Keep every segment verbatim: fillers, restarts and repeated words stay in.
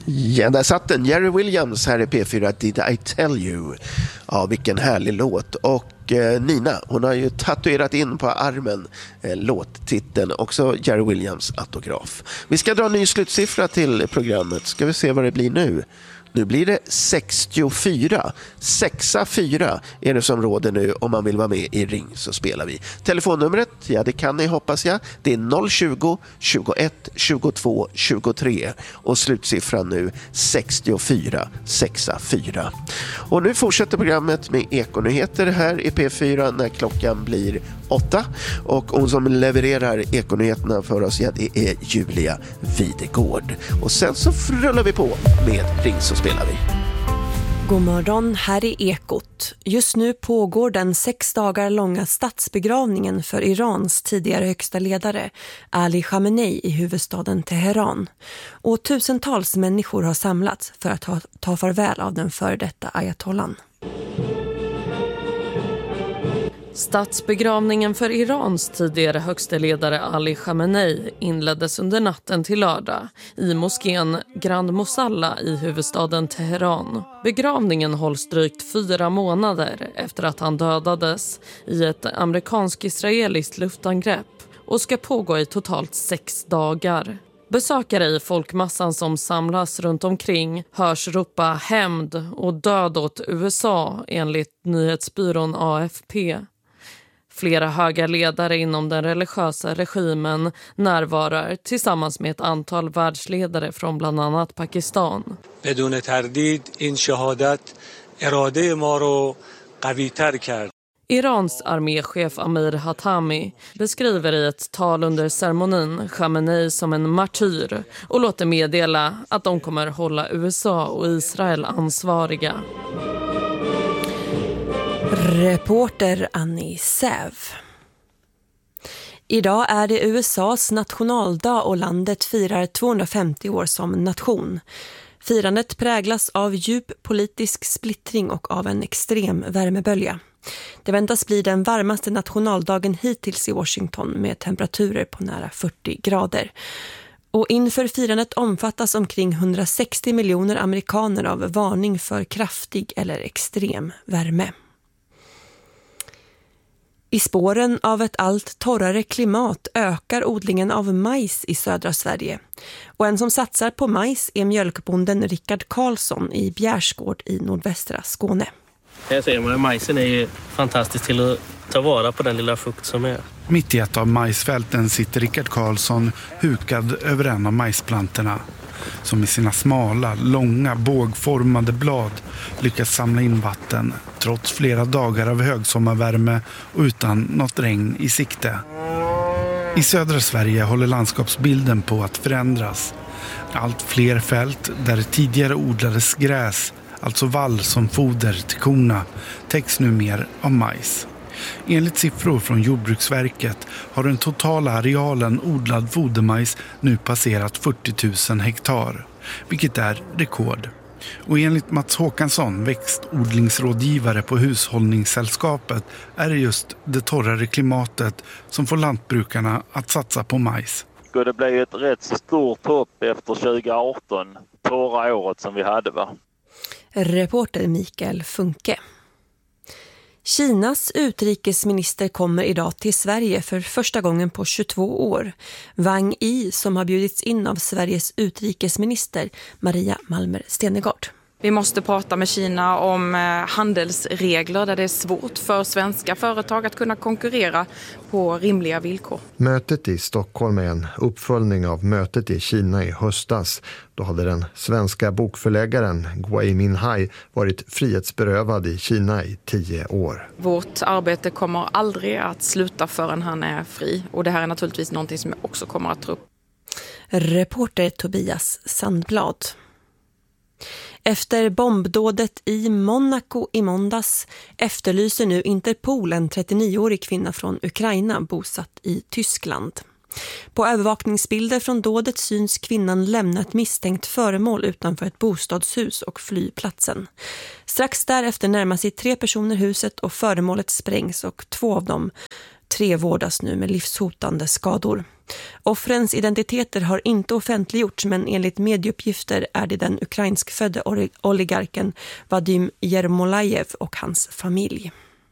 Ja, där satt den. Jerry Williams här i P fyra, Did I Tell You? Ja, vilken härlig låt. Och eh, Nina, hon har ju tatuerat in på armen eh, låttiteln. Också Jerry Williams autograf. Vi ska dra en ny slutsiffra till programmet. Ska vi se vad det blir nu? Nu blir det sextiofyra. Sexa fyra är det som råder nu om man vill vara med i Ring så spelar vi. Telefonnumret, ja det kan ni hoppas jag. Det är noll tjugo, tjugoett, tjugotvå, tjugotre och slutsiffran nu sextiofyra, sexa fyra. Och nu fortsätter programmet med Ekonyheter här i P fyra när klockan blir åtta. Och hon som levererar Ekonyheterna för oss, ja det är Julia Videgård. Och sen så rullar vi på med Ring så spelar vi. God morgon, här är Ekot. Just nu pågår den sex dagar långa statsbegravningen för Irans tidigare högsta ledare Ali Khamenei i huvudstaden Teheran. Och tusentals människor har samlats för att ta, ta farväl av den före detta ayatollan. Statsbegravningen för Irans tidigare högste ledare Ali Khamenei inleddes under natten till lördag i moskén Grand Mosalla i huvudstaden Teheran. Begravningen hålls drygt fyra månader efter att han dödades i ett amerikansk-israeliskt luftangrepp och ska pågå i totalt sex dagar. Besökare i folkmassan som samlas runt omkring hörs ropa hämnd och död åt U S A enligt nyhetsbyrån A F P. Flera höga ledare inom den religiösa regimen närvarar tillsammans med ett antal världsledare från bland annat Pakistan. بدون تردید این شهادت اراده ما رو قوی‌تر کرد. Irans arméchef Amir Hatami beskriver i ett tal under ceremonin Khamenei som en martyr och låter meddela att de kommer hålla U S A och Israel ansvariga. Reporter Annie Säv. Idag är det U S A:s nationaldag och landet firar tvåhundrafemtio år som nation. Firandet präglas av djup politisk splittring och av en extrem värmebölja. Det väntas bli den varmaste nationaldagen hittills i Washington med temperaturer på nära fyrtio grader. Och inför firandet omfattas omkring hundrasextio miljoner amerikaner av varning för kraftig eller extrem värme. I spåren av ett allt torrare klimat ökar odlingen av majs i södra Sverige. Och en som satsar på majs är mjölkbonden Rickard Karlsson i Bjärsgård i nordvästra Skåne. Jag säger man, majsen är ju fantastisk till att ta vara på den lilla fukt som är. Mitt i ett av majsfälten sitter Rickard Karlsson hukad över en av majsplantorna som med sina smala, långa, bågformade blad lyckas samla in vatten trots flera dagar av högsommarvärme och utan något regn i sikte. I södra Sverige håller landskapsbilden på att förändras. Allt fler fält där tidigare odlades gräs, alltså vall som foder till korna, täcks nu mer av majs. Enligt siffror från Jordbruksverket har den totala arealen odlad fodermajs nu passerat fyrtio tusen hektar, vilket är rekord. Och enligt Mats Håkansson, växtodlingsrådgivare på Hushållningssällskapet, är det just det torrare klimatet som får lantbrukarna att satsa på majs. Det blev ett rätt stort hopp efter tjugo arton, torra året som vi hade, va? Reporter Mikael Funke. Kinas utrikesminister kommer idag till Sverige för första gången på tjugotvå år. Wang Yi, som har bjudits in av Sveriges utrikesminister Maria Malmer Stenegård. Vi måste prata med Kina om handelsregler där det är svårt för svenska företag att kunna konkurrera på rimliga villkor. Mötet i Stockholm är en uppföljning av mötet i Kina i höstas. Då hade den svenska bokförläggaren Gui Minhai varit frihetsberövad i Kina i tio år. Vårt arbete kommer aldrig att sluta förrän han är fri. Och det här är naturligtvis någonting som jag också kommer att ta upp. Reporter Tobias Sandblad. Efter bombdådet i Monaco i måndags efterlyser nu Interpol en trettionioårig kvinna från Ukraina bosatt i Tyskland. På övervakningsbilder från dådet syns kvinnan lämna ett misstänkt föremål utanför ett bostadshus och flygplatsen. Strax därefter närmar sig tre personer huset och föremålet sprängs och två av dem, tre vårdas nu med livshotande skador. Offrens identiteter har inte offentliggjorts, men enligt medieuppgifter är det den ukrainskfödde oligarken Vadim Yermolayev och hans familj.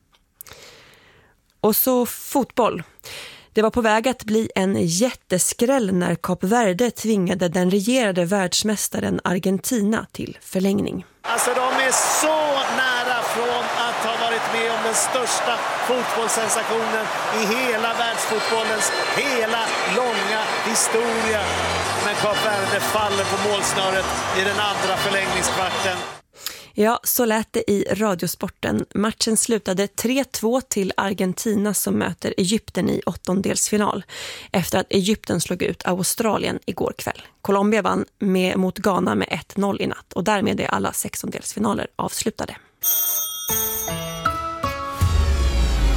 Och så fotboll. Det var på väg att bli en jätteskräll när Kap Verde tvingade den regerade världsmästaren Argentina till förlängning. Alltså de är så nära från att ha varit med om den största fotbollssensationen i hela världsfotbollens hela långa historia. Men Kap Verde faller på målsnöret i den andra förlängningskvarten. Ja, så lät det i Radiosporten. Matchen slutade tre två till Argentina som möter Egypten i åttondelsfinal efter att Egypten slog ut Australien igår kväll. Colombia vann med, mot Ghana med ett noll i natt och därmed är alla sextondelsfinaler avslutade.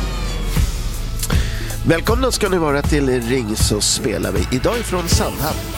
Välkomna ska ni vara till Ring så spelar vi idag ifrån Sandhamn.